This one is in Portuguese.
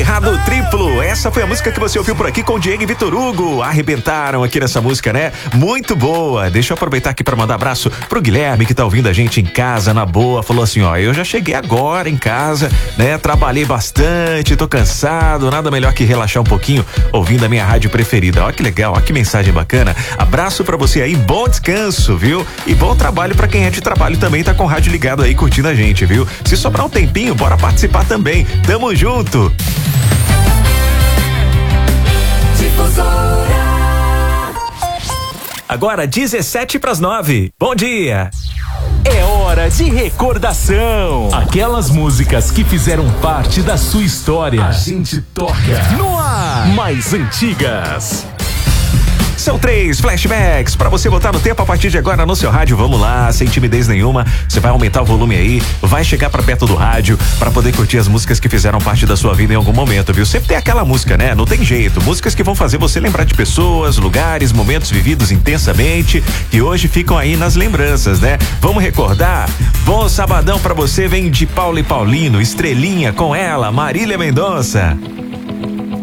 Errado Triplo. Essa foi a música que você ouviu por aqui com o Diego e Vitor Hugo. Arrebentaram aqui nessa música, né? Muito boa. Deixa eu aproveitar aqui pra mandar abraço pro Guilherme, que tá ouvindo a gente em casa, na boa. Falou assim, ó, eu já cheguei agora em casa, né? Trabalhei bastante, tô cansado, nada melhor que relaxar um pouquinho ouvindo a minha rádio preferida. Ó que legal, ó que mensagem bacana. Abraço pra você aí, bom descanso, viu? E bom trabalho pra quem é de trabalho também, tá com o rádio ligado aí, curtindo a gente, viu? Se sobrar um tempinho, bora participar também. Tamo junto. Agora 17:09. Bom dia. É hora de recordação. Aquelas músicas que fizeram parte da sua história. A gente toca no ar. Mais antigas. São 3 flashbacks pra você botar no tempo a partir de agora no seu rádio. Vamos lá, sem timidez nenhuma. Você vai aumentar o volume aí, vai chegar pra perto do rádio pra poder curtir as músicas que fizeram parte da sua vida em algum momento, viu? Sempre tem aquela música, né? Não tem jeito. Músicas que vão fazer você lembrar de pessoas, lugares, momentos vividos intensamente que hoje ficam aí nas lembranças, né? Vamos recordar? Bom sabadão pra você, vem de Paulo e Paulino, Estrelinha com ela, Marília Mendonça.